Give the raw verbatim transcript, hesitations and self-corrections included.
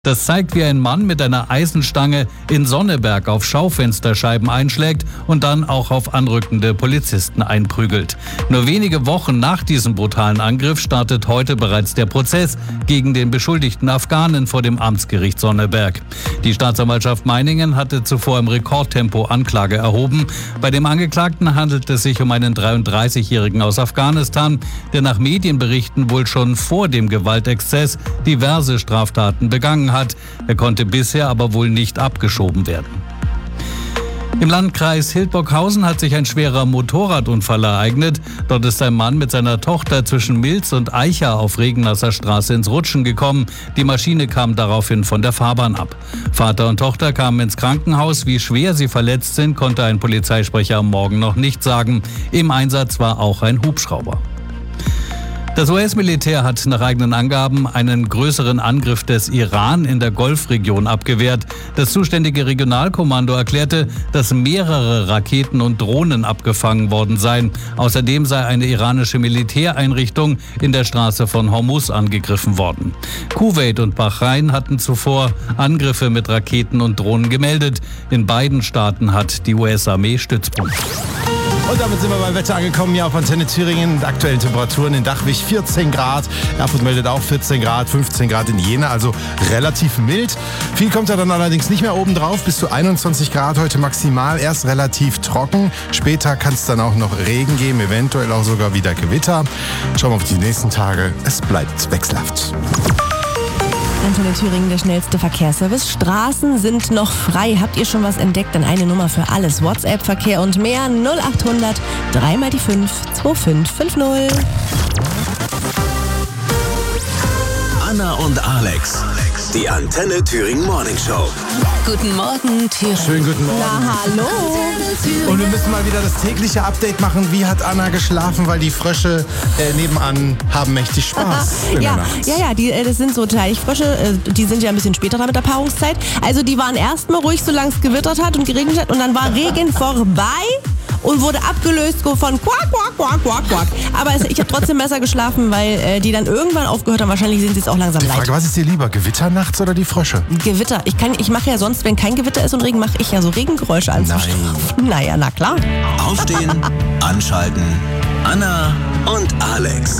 Das zeigt, wie ein Mann mit einer Eisenstange in Sonneberg auf Schaufensterscheiben einschlägt und dann auch auf anrückende Polizisten einprügelt. Nur wenige Wochen nach diesem brutalen Angriff startet heute bereits der Prozess gegen den beschuldigten Afghanen vor dem Amtsgericht Sonneberg. Die Staatsanwaltschaft Meiningen hatte zuvor im Rekordtempo Anklage erhoben. Bei dem Angeklagten handelt es sich um einen dreiunddreißigjährigen aus Afghanistan, der nach Medienberichten wohl schon vor dem Gewaltexzess diverse Straftaten begangen hat. Er konnte bisher aber wohl nicht abgeschoben werden. Im Landkreis Hildburghausen hat sich ein schwerer Motorradunfall ereignet. Dort ist ein Mann mit seiner Tochter zwischen Milz und Eicha auf Regennasser Straße ins Rutschen gekommen. Die Maschine kam daraufhin von der Fahrbahn ab. Vater und Tochter kamen ins Krankenhaus. Wie schwer sie verletzt sind, konnte ein Polizeisprecher am Morgen noch nicht sagen. Im Einsatz war auch ein Hubschrauber. Das U S-Militär hat nach eigenen Angaben einen größeren Angriff des Iran in der Golfregion abgewehrt. Das zuständige Regionalkommando erklärte, dass mehrere Raketen und Drohnen abgefangen worden seien. Außerdem sei eine iranische Militäreinrichtung in der Straße von Hormuz angegriffen worden. Kuwait und Bahrain hatten zuvor Angriffe mit Raketen und Drohnen gemeldet. In beiden Staaten hat die U S-Armee Stützpunkte. Und damit sind wir beim Wetter angekommen, hier auf Antenne Thüringen. Die aktuellen Temperaturen in Dachwig vierzehn Grad. Erfurt meldet auch vierzehn Grad, fünfzehn Grad in Jena, also relativ mild. Viel kommt da dann allerdings nicht mehr oben drauf. Bis zu einundzwanzig Grad heute maximal, erst relativ trocken. Später kann es dann auch noch Regen geben, eventuell auch sogar wieder Gewitter. Schauen wir auf die nächsten Tage. Es bleibt wechselhaft. Antenne Thüringen, der schnellste Verkehrsservice. Straßen sind noch frei. Habt ihr schon was entdeckt? Dann eine Nummer für alles. WhatsApp, Verkehr und mehr. null achthundert drei mal die fünf zwei fünf fünf null. Anna und Alex. Die Antenne Thüringen Morning Show. Guten Morgen, Thüringen. Schönen guten Morgen. Na, hallo. Und wir müssen mal wieder das tägliche Update machen. Wie hat Anna geschlafen? Weil die Frösche äh, nebenan haben mächtig Spaß in ja, der Nacht. ja, ja, die, äh, das sind so Teichfrösche. Äh, die sind ja ein bisschen später dran mit der Paarungszeit. Also die waren erstmal ruhig, solange es gewittert hat und geregnet hat. Und dann war Regen vorbei und wurde abgelöst von quack, quack, quack, quack, quack. Aber es, ich habe trotzdem besser geschlafen, weil äh, die dann irgendwann aufgehört haben. Wahrscheinlich sind sie jetzt auch langsam Die leid. Frage, was ist dir lieber, Gewitter nachts oder die Frösche? Gewitter. Ich, kann, ich mache ja sonst, wenn kein Gewitter ist und Regen, mache ich ja so Regengeräusche an. Nein. Naja, na klar. Aufstehen, anschalten. Anna und Alex.